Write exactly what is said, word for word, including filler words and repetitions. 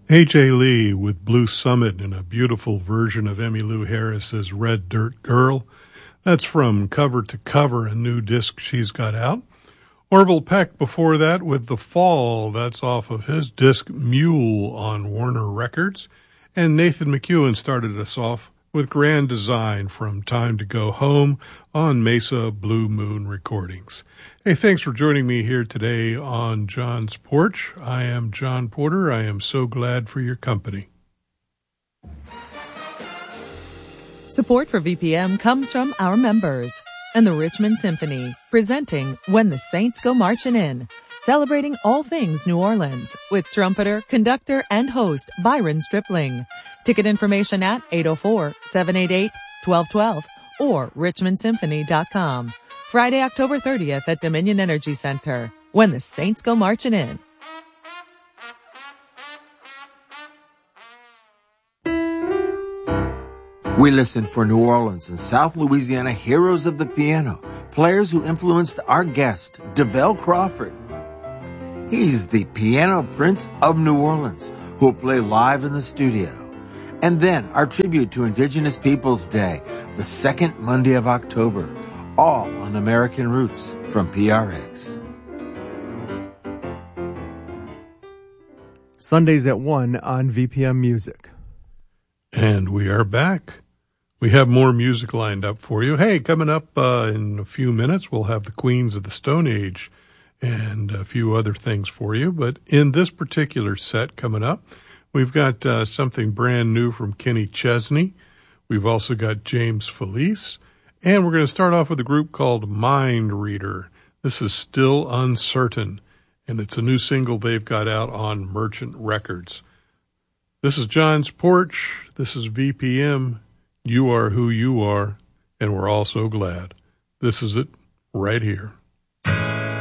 A J Lee with Blue Summit in a beautiful version of Emmylou Harris's Red Dirt Girl. That's from Cover to Cover, a new disc she's got out. Orville Peck before that with The Fall. That's off of his disc Mule on Warner Records. And Nathan McEwen started us off with Grand Design from Time to Go Home on Mesa Blue Moon Recordings. Hey, thanks for joining me here today on John's Porch. I am John Porter. I am so glad for your company. Support for V P M comes from our members and the Richmond Symphony, presenting When the Saints Go Marching In, celebrating all things New Orleans with trumpeter, conductor, and host Byron Stripling. Ticket information at eight oh four, seven eight eight, one two one two or richmond symphony dot com. Friday, October thirtieth at Dominion Energy Center, When the Saints Go Marching In. We listen for New Orleans and South Louisiana heroes of the piano, players who influenced our guest, DeVell Crawford. He's the piano prince of New Orleans, who will play live in the studio. And then our tribute to Indigenous Peoples Day, the second Monday of October, all on American Roots from P R X. Sundays at one on V P M Music. And we are back. We have more music lined up for you. Hey, coming up uh, in a few minutes, we'll have the Queens of the Stone Age and a few other things for you. But in this particular set coming up, we've got uh, something brand new from Kenny Chesney. We've also got James Felice. And we're going to start off with a group called Mind Reader. This is Still Uncertain, and it's a new single they've got out on Merchant Records. This is John's Porch. This is V P M. You are who you are, and we're all so glad. This is it right here.